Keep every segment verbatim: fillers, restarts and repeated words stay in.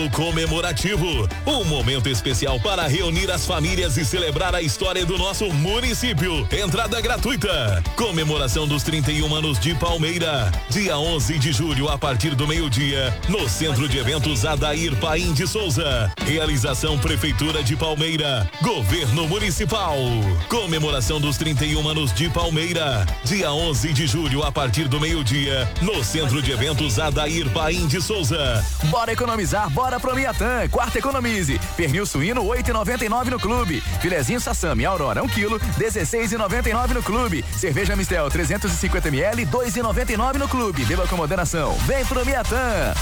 Comemorativo, um momento especial para reunir as famílias e celebrar a história do nosso município. Entrada gratuita. Comemoração dos trinta e um anos de Palmeira, dia onze de julho a partir do meio-dia, no Centro de Eventos Adair Paim de Souza. Realização Prefeitura de Palmeira, Governo Municipal. Comemoração dos trinta e um anos de Palmeira, dia onze de julho a partir do meio-dia, no Centro de Eventos Adair Paim de Souza. Bora economizar, bora pro Miatã, quarta economize. Pernil suíno oito e noventa e nove no clube. Filezinho Sassami Aurora um quilo, dezesseis e noventa e nove no clube. Cerveja Mistel trezentos e cinquenta mililitros, dois e noventa e nove no clube. Beba com moderação. Vem pro Miatã.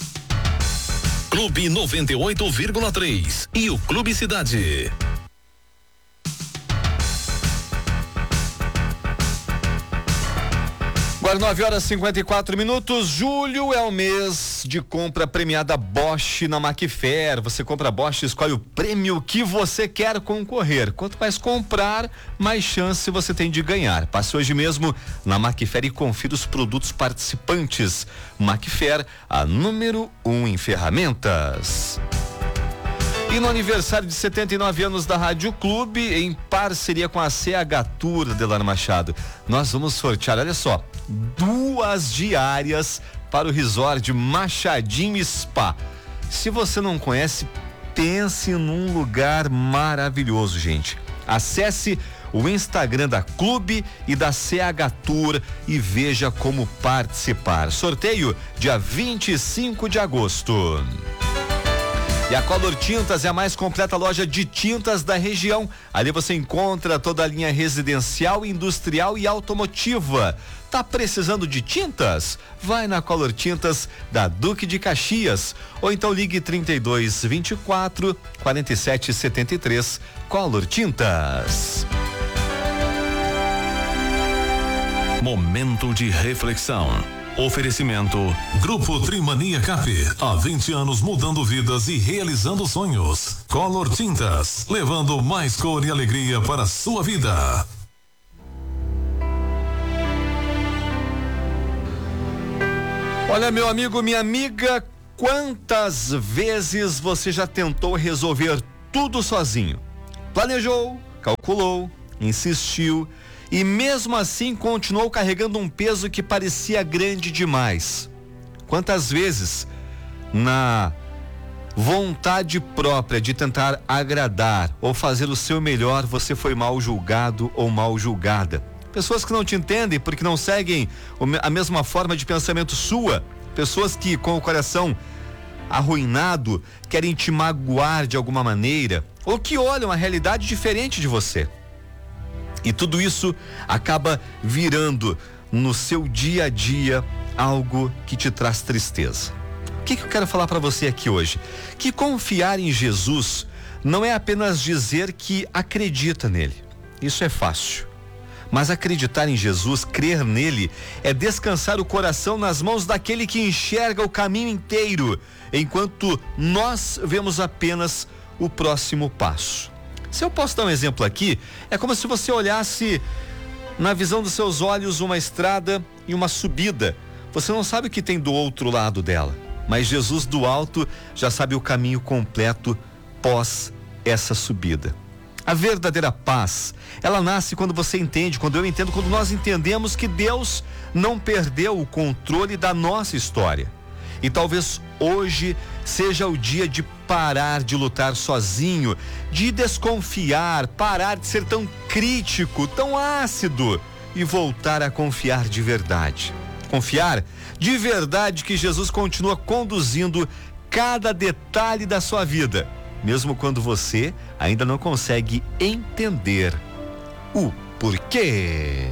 Clube noventa e oito vírgula três e o Clube Cidade. Agora nove horas e cinquenta e quatro minutos. Julho é o mês de compra premiada Bosch na Macfair. Você compra Bosch e escolhe o prêmio que você quer concorrer. Quanto mais comprar, mais chance você tem de ganhar. Passe hoje mesmo na Macfair e confira os produtos participantes. Macfair, a número um em ferramentas. E no aniversário de setenta e nove anos da Rádio Clube, em parceria com a C H Tour, Adelar Machado, nós vamos sortear, olha só, duas diárias para o resort Machadinho Spa. Se você não conhece, pense num lugar maravilhoso, gente. Acesse o Instagram da Clube e da C H Tour e veja como participar. Sorteio dia vinte e cinco de agosto. E a Color Tintas é a mais completa loja de tintas da região. Ali você encontra toda a linha residencial, industrial e automotiva. Tá precisando de tintas? Vai na Color Tintas da Duque de Caxias. Ou então ligue trinta e dois, vinte e quatro, quarenta e sete, setenta e três. Color Tintas. Momento de reflexão. Oferecimento Grupo Trimania Cap, há vinte anos mudando vidas e realizando sonhos. Color Tintas, levando mais cor e alegria para a sua vida. Olha, meu amigo, minha amiga, quantas vezes você já tentou resolver tudo sozinho? Planejou, calculou, insistiu e mesmo assim continuou carregando um peso que parecia grande demais. Quantas vezes, na vontade própria de tentar agradar ou fazer o seu melhor, você foi mal julgado ou mal julgada? Pessoas que não te entendem porque não seguem a mesma forma de pensamento sua. Pessoas que, com o coração arruinado, querem te magoar de alguma maneira ou que olham a realidade diferente de você. E tudo isso acaba virando no seu dia a dia algo que te traz tristeza. O que, que eu quero falar para você aqui hoje? Que confiar em Jesus não é apenas dizer que acredita nele. Isso é fácil. Mas acreditar em Jesus, crer nele, é descansar o coração nas mãos daquele que enxerga o caminho inteiro, enquanto nós vemos apenas o próximo passo. Se eu posso dar um exemplo aqui, é como se você olhasse na visão dos seus olhos uma estrada e uma subida. Você não sabe o que tem do outro lado dela, mas Jesus do alto já sabe o caminho completo pós essa subida. A verdadeira paz, ela nasce quando você entende, quando eu entendo, quando nós entendemos que Deus não perdeu o controle da nossa história. E talvez hoje seja o dia de parar de lutar sozinho, de desconfiar, parar de ser tão crítico, tão ácido e voltar a confiar de verdade. Confiar de verdade que Jesus continua conduzindo cada detalhe da sua vida, mesmo quando você ainda não consegue entender o porquê.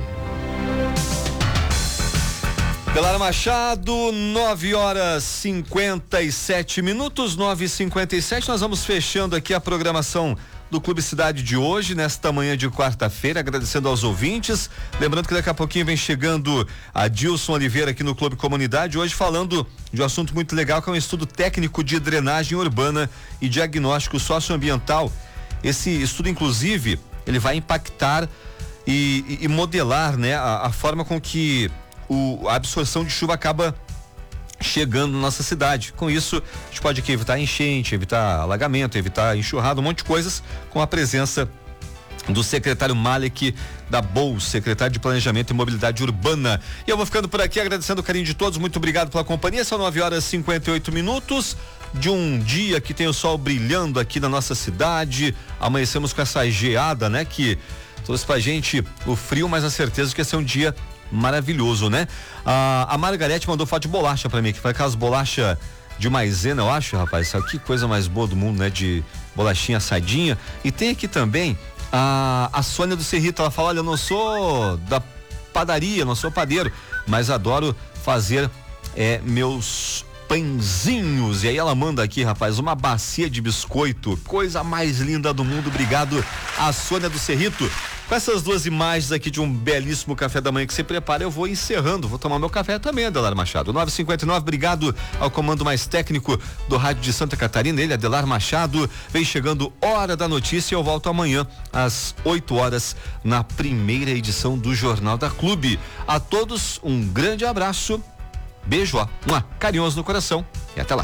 Adelar Machado, nove horas cinquenta e sete minutos, nove e cinquenta e sete. Nós vamos fechando aqui a programação do Clube Cidade de hoje, nesta manhã de quarta-feira, agradecendo aos ouvintes. Lembrando que daqui a pouquinho vem chegando a Dilson Oliveira aqui no Clube Comunidade, hoje falando de um assunto muito legal, que é um estudo técnico de drenagem urbana e diagnóstico socioambiental. Esse estudo, inclusive, ele vai impactar e, e, e modelar, né, a, a forma com que o, a absorção de chuva acaba chegando na nossa cidade. Com isso, a gente pode aqui evitar enchente, evitar alagamento, evitar enxurrada, um monte de coisas, com a presença do secretário Malek da B O U, secretário de Planejamento e Mobilidade Urbana. E eu vou ficando por aqui agradecendo o carinho de todos, muito obrigado pela companhia. São nove horas e cinquenta e oito minutos de um dia que tem o sol brilhando aqui na nossa cidade. Amanhecemos com essa geada, né, que trouxe pra gente o frio, mas a certeza de que ia ser um dia maravilhoso, né? A, a Margarete mandou foto de bolacha pra mim, que foi aquelas bolachas de maisena, eu acho, rapaz. Isso aqui, coisa mais boa do mundo, né? De bolachinha assadinha. E tem aqui também a, a Sônia do Cerrito. Ela fala: olha, eu não sou da padaria, não sou padeiro, mas adoro fazer é, meus pãezinhos. E aí ela manda aqui, rapaz, uma bacia de biscoito, coisa mais linda do mundo. Obrigado a Sônia do Cerrito. Com essas duas imagens aqui de um belíssimo café da manhã que você prepara, eu vou encerrando, vou tomar meu café também, Adelar Machado. nove e cinquenta e nove, obrigado ao comando mais técnico do rádio de Santa Catarina, ele, Adelar Machado. Vem chegando Hora da Notícia, eu volto amanhã às oito horas na primeira edição do Jornal da Clube. A todos um grande abraço, beijo, ó, um carinhoso no coração e até lá.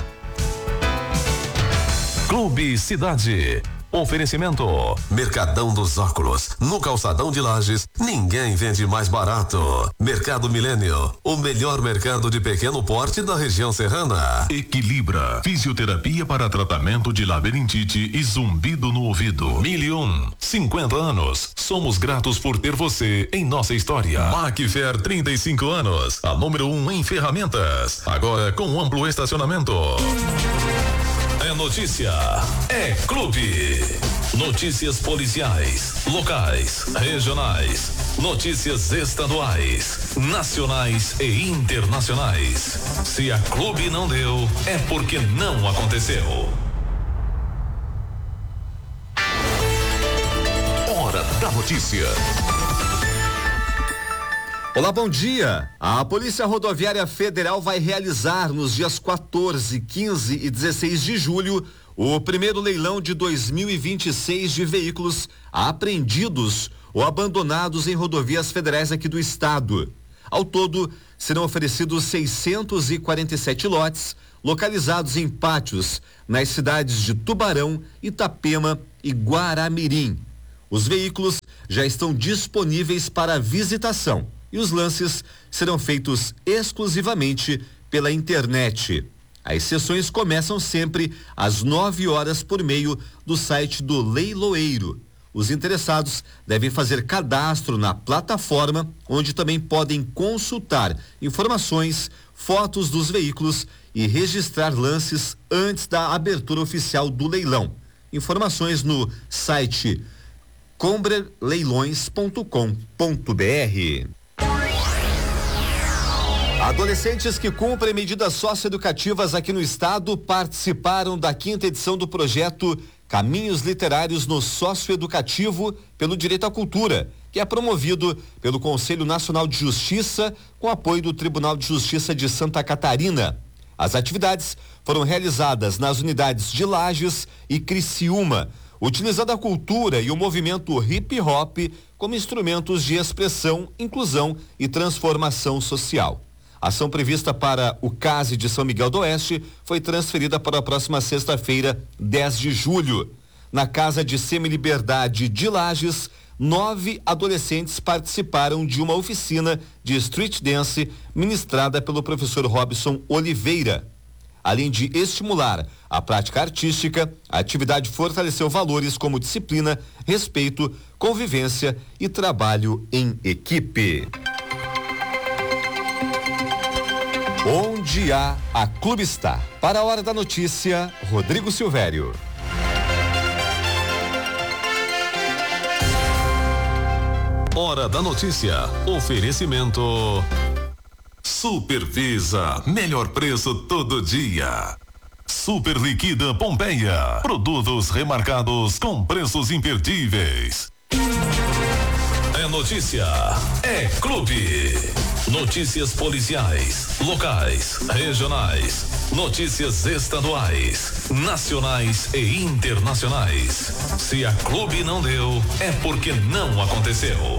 Clube Cidade. Oferecimento Mercadão dos Óculos, no calçadão de Lages, ninguém vende mais barato. Mercado Milênio, o melhor mercado de pequeno porte da região serrana. Equilibra, fisioterapia para tratamento de labirintite e zumbido no ouvido. Mil e um, cinquenta anos, somos gratos por ter você em nossa história. Macfer, trinta e cinco anos, a número um em ferramentas, agora com amplo estacionamento. É notícia, é clube. Notícias policiais, locais, regionais, notícias estaduais, nacionais e internacionais. Se a Clube não deu, é porque não aconteceu. Hora da notícia. Olá, bom dia. A Polícia Rodoviária Federal vai realizar nos dias quatorze, quinze e dezesseis de julho o primeiro leilão de dois mil e vinte e seis de veículos apreendidos ou abandonados em rodovias federais aqui do estado. Ao todo, serão oferecidos seiscentos e quarenta e sete lotes localizados em pátios nas cidades de Tubarão, Itapema e Guaramirim. Os veículos já estão disponíveis para visitação e os lances serão feitos exclusivamente pela internet. As sessões começam sempre às nove horas por meio do site do Leiloeiro. Os interessados devem fazer cadastro na plataforma, onde também podem consultar informações, fotos dos veículos e registrar lances antes da abertura oficial do leilão. Informações no site combre leilões ponto com ponto br. Adolescentes que cumprem medidas socioeducativas aqui no estado participaram da quinta edição do projeto Caminhos Literários no Socioeducativo pelo Direito à Cultura, que é promovido pelo Conselho Nacional de Justiça com apoio do Tribunal de Justiça de Santa Catarina. As atividades foram realizadas nas unidades de Lages e Criciúma, utilizando a cultura e o movimento hip hop como instrumentos de expressão, inclusão e transformação social. A ação prevista para o C A S de São Miguel do Oeste foi transferida para a próxima sexta-feira, dez de julho. Na Casa de Semi-Liberdade de Lages, nove adolescentes participaram de uma oficina de street dance ministrada pelo professor Robson Oliveira. Além de estimular a prática artística, a atividade fortaleceu valores como disciplina, respeito, convivência e trabalho em equipe. Onde há, a Clube está. Para a Hora da Notícia, Rodrigo Silvério. Hora da Notícia. Oferecimento Supervisa, melhor preço todo dia. Super Liquida Pompeia, produtos remarcados com preços imperdíveis. É notícia, é clube. Notícias policiais, locais, regionais, notícias estaduais, nacionais e internacionais. Se a Clube não deu, é porque não aconteceu.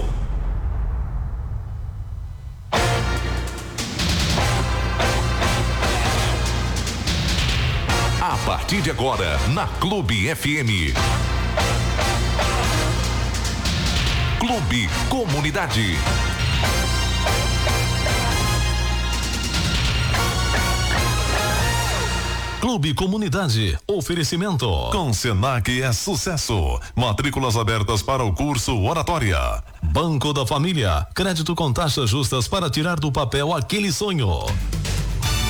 partir de agora, na Clube F M. Clube Comunidade. Clube Comunidade, oferecimento. Com Senac é sucesso. Matrículas abertas para o curso Oratória. Banco da Família, crédito com taxas justas para tirar do papel aquele sonho.